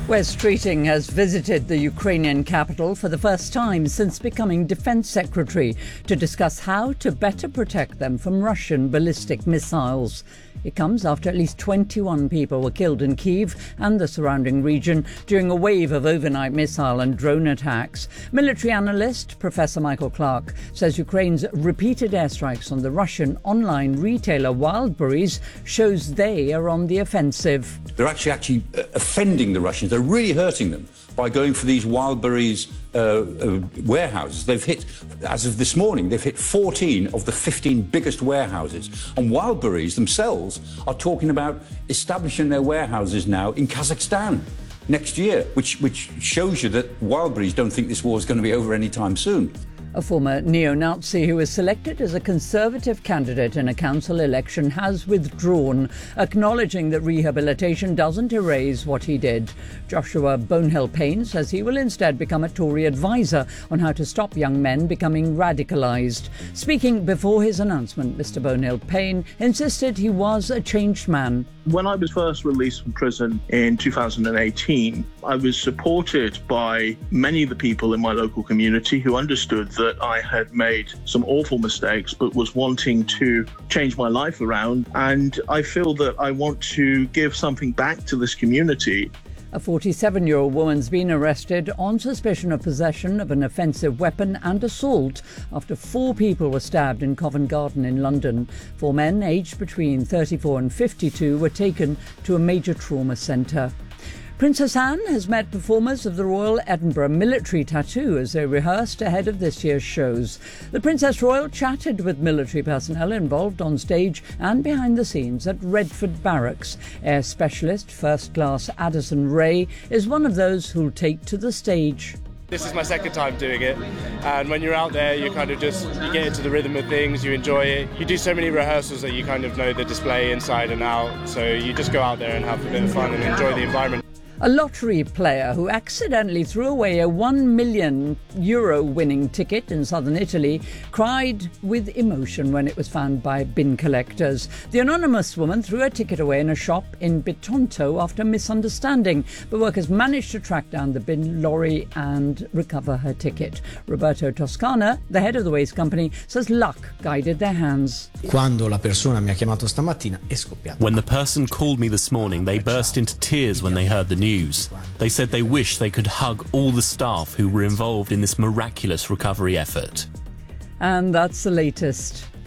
Wes Streeting has visited the Ukrainian capital for the first time since becoming Defence Secretary to discuss how to better protect them from Russian ballistic missiles. It comes after at least 21 people were killed in Kyiv and the surrounding region during a wave of overnight missile and drone attacks. Military analyst Professor Michael Clark says Ukraine's repeated airstrikes on the Russian online retailer Wildberries shows they are on the offensive. They're actually offending the Russians. They're really hurting them by going for these Wildberries warehouses. They've hit, as of this morning, they've hit 14 of the 15 biggest warehouses. And Wildberries themselves are talking about establishing their warehouses now in Kazakhstan next year, which shows you that Wildberries don't think this war is going to be over anytime soon. A former neo-Nazi who was selected as a Conservative candidate in a council election has withdrawn, acknowledging that rehabilitation doesn't erase what he did. Joshua Bonehill-Payne says he will instead become a Tory advisor on how to stop young men becoming radicalised. Speaking before his announcement, Mr Bonehill-Payne insisted he was a changed man. When I was first released from prison in 2018, I was supported by many of the people in my local community who understood that I had made some awful mistakes but was wanting to change my life around. And I feel that I want to give something back to this community. A 47-year-old woman's been arrested on suspicion of possession of an offensive weapon and assault after 4 people were stabbed in Covent Garden in London. 4 men aged between 34 and 52 were taken to a major trauma centre. Princess Anne has met performers of the Royal Edinburgh Military Tattoo as they rehearsed ahead of this year's shows. The Princess Royal chatted with military personnel involved on stage and behind the scenes at Redford Barracks. Air Specialist First Class Addison Ray is one of those who'll take to the stage. This is my second time doing it, and when you're out there you kind of you get into the rhythm of things, you enjoy it. You do so many rehearsals that you kind of know the display inside and out, so you just go out there and have a bit of fun and enjoy the environment. A lottery player who accidentally threw away a €1 million winning ticket in southern Italy cried with emotion when it was found by bin collectors. The anonymous woman threw her ticket away in a shop in Bitonto after misunderstanding, but workers managed to track down the bin lorry and recover her ticket. Roberto Toscana, the head of the waste company, says luck guided their hands. When the person called me this morning, they burst into tears when they heard the news. They said they wish they could hug all the staff who were involved in this miraculous recovery effort. And that's the latest.